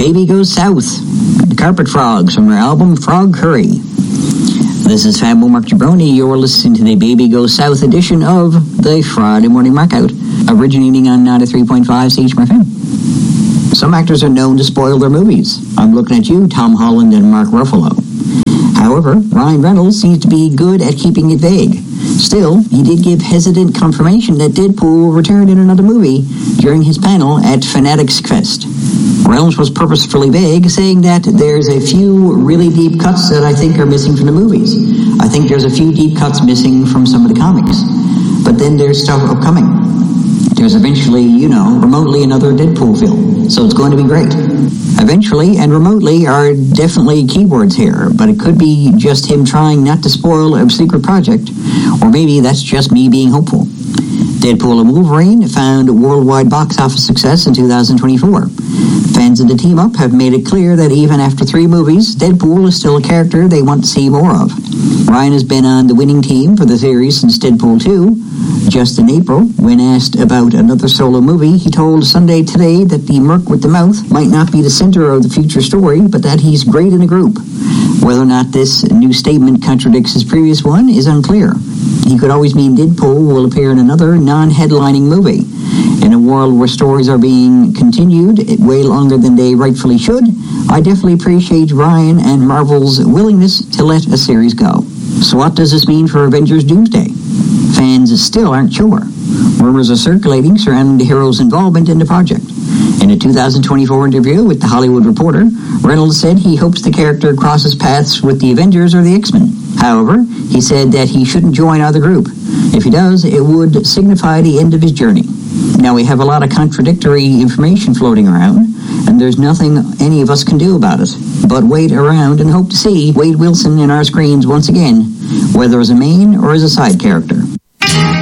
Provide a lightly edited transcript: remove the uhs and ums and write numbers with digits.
Baby Goes South, the Carpet Frogs from their album Frog Curry. This is Fabo Mark Jabroni. You're listening to the Baby Goes South edition of the Friday Morning Markout, originating on 93.5 CHMR FM. Some actors are known to spoil their movies. I'm looking at you, Tom Holland and Mark Ruffalo. However, Ryan Reynolds seems to be good at keeping it vague. Still, he did give hesitant confirmation that Deadpool will return in another movie during his panel at Fanatics Fest. Reynolds was purposefully vague, saying that there's a few really deep cuts that I think are missing from the movies. I think there's a few deep cuts missing from some of the comics. But then there's stuff upcoming. There's eventually, remotely another Deadpool film. So it's going to be great. Eventually and remotely are definitely keywords here, but it could be just him trying not to spoil a secret project, or maybe that's just me being hopeful. Deadpool and Wolverine found worldwide box office success in 2024. Fans of the team-up have made it clear that even after 3 movies, Deadpool is still a character they want to see more of. Ryan has been on the winning team for the series since Deadpool 2. Just in April, when asked about another solo movie, he told Sunday Today that the Merc with the Mouth might not be the center of the future story, but that he's great in a group. Whether or not this new statement contradicts his previous one is unclear. He could always mean Deadpool will appear in another non-headlining movie. In a world where stories are being continued way longer than they rightfully should, I definitely appreciate Ryan and Marvel's willingness to let a series go. So what does this mean for Avengers Doomsday? Fans still aren't sure. Rumors are circulating surrounding the hero's involvement in the project. In a 2024 interview with The Hollywood Reporter, Reynolds said he hopes the character crosses paths with the Avengers or the X-Men. However, he said that he shouldn't join either group. If he does, it would signify the end of his journey. Now, we have a lot of contradictory information floating around, and there's nothing any of us can do about it but wait around and hope to see Wade Wilson in our screens once again, whether as a main or as a side character.